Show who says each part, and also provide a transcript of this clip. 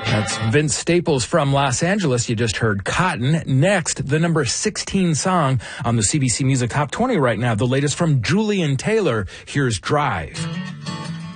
Speaker 1: That's Vince Staples from Los Angeles. You just heard Cotton. Next, the number 16 song on the CBC Music Top 20 right now. The latest from Julian Taylor. Here's Drive.